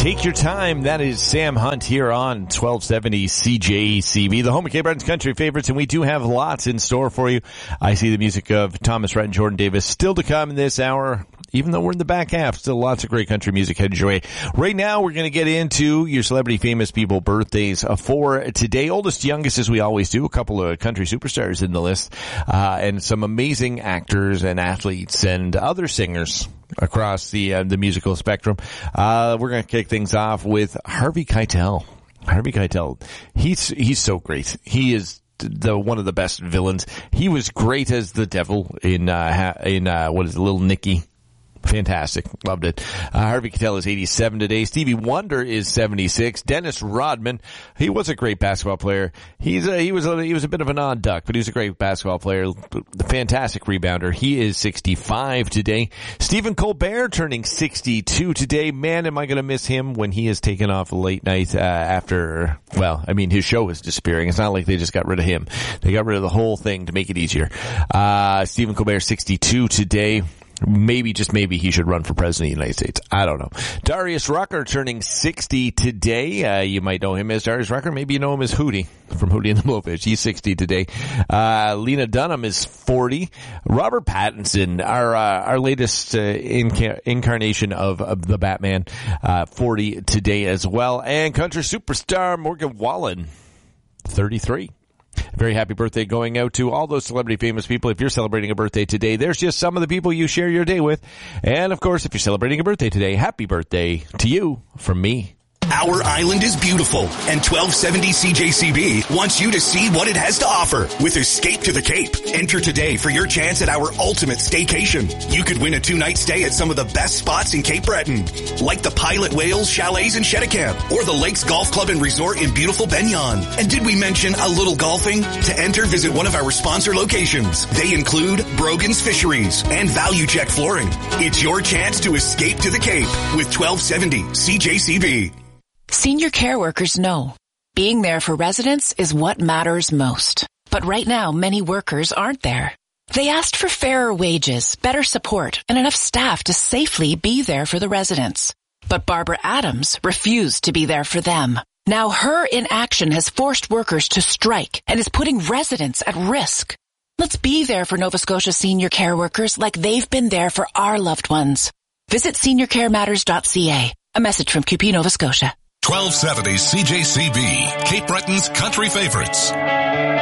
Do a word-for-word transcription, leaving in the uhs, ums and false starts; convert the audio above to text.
Take your time. That is Sam Hunt here on twelve seventy C J C B, the home of Cape Breton's country favorites, and we do have lots in store for you. I see the music of Thomas Rhett and Jordan Davis still to come in this hour. Even though we're in the back half, still lots of great country music headed your way. Right now, we're going to get into your celebrity famous people birthdays for today. Oldest, youngest, as we always do. A couple of country superstars in the list, uh, and some amazing actors and athletes and other singers across the uh, the musical spectrum. Uh, we're going to kick things off with Harvey Keitel. Harvey Keitel, he's he's so great. He is the one of the best villains. He was great as the devil in uh, in uh, what is it, Little Nicky. Fantastic. Loved it. Uh, Harvey Keitel is eighty-seven today. Stevie Wonder is seventy-six. Dennis Rodman, he was a great basketball player. He's a, he was a, he was a bit of an odd duck, but he was a great basketball player. Fantastic rebounder. He is sixty-five today. Stephen Colbert turning sixty-two today. Man, am I going to miss him when he is taken off a late night uh, after, well, I mean, his show is disappearing. It's not like they just got rid of him. They got rid of the whole thing to make it easier. Uh, Stephen Colbert, sixty-two today. Maybe, just maybe, he should run for president of the United States. I don't know. Darius Rucker turning sixty today. Uh, you might know him as Darius Rucker. Maybe you know him as Hootie from Hootie and the Blowfish. He's sixty today. Uh, Lena Dunham is forty. Robert Pattinson, our uh, our latest uh, inca- incarnation of, of the Batman, uh, forty today as well. And country superstar Morgan Wallen, thirty-three. Very happy birthday going out to all those celebrity famous people. If you're celebrating a birthday today, there's just some of the people you share your day with. And of course, if you're celebrating a birthday today, happy birthday to you from me. Our island is beautiful, and twelve seventy C J C B wants you to see what it has to offer with Escape to the Cape. Enter today for your chance at our ultimate staycation. You could win a two-night stay at some of the best spots in Cape Breton, like the Pilot Wales Chalets in Cheticamp, or the Lakes Golf Club and Resort in beautiful Benyon. And did we mention a little golfing? To enter, visit one of our sponsor locations. They include Brogan's Fisheries and Value Check Flooring. It's your chance to escape to the Cape with twelve seventy C J C B. Senior care workers know being there for residents is what matters most. But right now, many workers aren't there. They asked for fairer wages, better support, and enough staff to safely be there for the residents. But Barbara Adams refused to be there for them. Now her inaction has forced workers to strike and is putting residents at risk. Let's be there for Nova Scotia senior care workers like they've been there for our loved ones. Visit senior care matters dot c a. A message from Q P Nova Scotia. twelve seventy C J C B, Cape Breton's country favorites.